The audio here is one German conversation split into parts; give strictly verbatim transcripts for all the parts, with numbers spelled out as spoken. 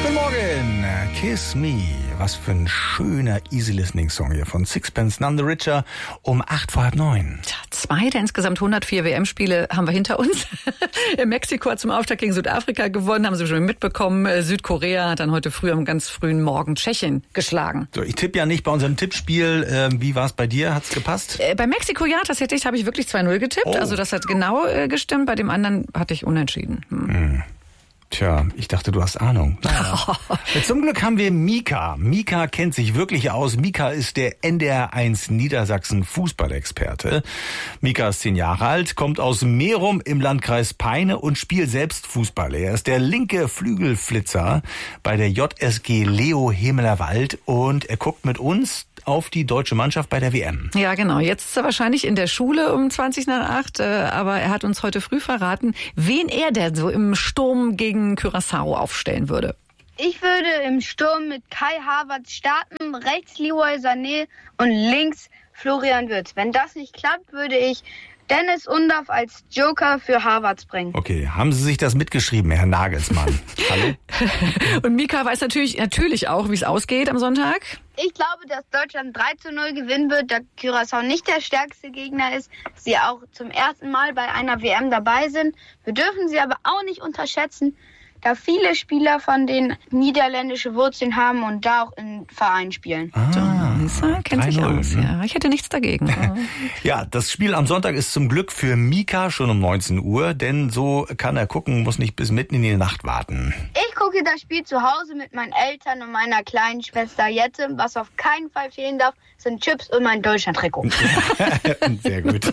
Guten Morgen, Kiss Me. Was für ein schöner Easy-Listening-Song hier von Sixpence None the Richer um acht vor halb neun. Tja, zwei der insgesamt hundertvier W M-Spiele haben wir hinter uns. Mexiko hat zum Auftakt gegen Südafrika gewonnen, haben Sie schon mitbekommen. Südkorea hat dann heute früh am ganz frühen Morgen Tschechien geschlagen. So, ich tippe ja nicht bei unserem Tippspiel. Ähm, wie war es bei dir? Hat's gepasst? Äh, bei Mexiko, ja, tatsächlich habe ich wirklich zwei null getippt. Oh. Also das hat genau äh, gestimmt. Bei dem anderen hatte ich unentschieden. Hm. Hm. Tja, ich dachte, du hast Ahnung. Naja. Zum Glück haben wir Mika. Mika kennt sich wirklich aus. Mika ist der N D R eins Niedersachsen Fußballexperte. Mika ist zehn Jahre alt, kommt aus Merum im Landkreis Peine und spielt selbst Fußball. Er ist der linke Flügelflitzer bei der J S G Leo Hemelerwald und er guckt mit uns auf die deutsche Mannschaft bei der W M. Ja, genau. Jetzt ist er wahrscheinlich in der Schule um zwanzig nach acht, aber er hat uns heute früh verraten, wen er denn so im Sturm gegen Curaçao aufstellen würde. Ich würde im Sturm mit Kai Havertz starten, rechts Leroy Sané und links Florian Wirtz. Wenn das nicht klappt, würde ich Dennis Undaff als Joker für Havertz bringen. Okay, haben Sie sich das mitgeschrieben, Herr Nagelsmann? Hallo? Und Mika weiß natürlich, natürlich auch, wie es ausgeht am Sonntag. Ich glaube, dass Deutschland drei zu null gewinnen wird, da Curaçao nicht der stärkste Gegner ist, sie auch zum ersten Mal bei einer W M dabei sind. Wir dürfen sie aber auch nicht unterschätzen, da viele Spieler von denen niederländische Wurzeln haben und da auch in Vereinen spielen. Ah, so, kennt sich aus, ne? ja. Ich hätte nichts dagegen. Ja, das Spiel am Sonntag ist zum Glück für Mika schon um neunzehn Uhr, denn so kann er gucken, muss nicht bis mitten in die Nacht warten. Ich gucke das Spiel zu Hause mit meinen Eltern und meiner kleinen Schwester Jette. Was auf keinen Fall fehlen darf, sind Chips und mein Deutschland-Trikot. Sehr gut.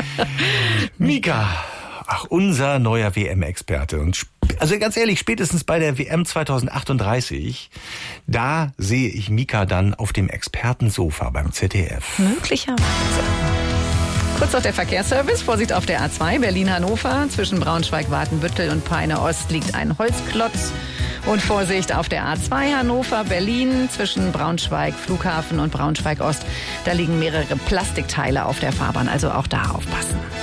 Mika, ach, unser neuer W M-Experte. Und sp- also ganz ehrlich, spätestens bei der W M zwanzig achtunddreißig, da sehe ich Mika dann auf dem Expertensofa beim Z D F. Möglicherweise. Kurz noch der Verkehrsservice. Vorsicht auf der A zwei Berlin-Hannover. Zwischen Braunschweig-Watenbüttel und Peine-Ost liegt ein Holzklotz. Und Vorsicht auf der A zwei Hannover-Berlin. Zwischen Braunschweig-Flughafen und Braunschweig-Ost. Da liegen mehrere Plastikteile auf der Fahrbahn. Also auch da aufpassen.